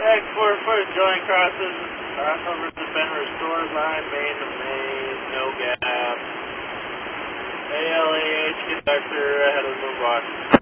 X4 for joint crosses. Crossovers have been restored line main to main, no gap. ALAH conductor ahead of the box.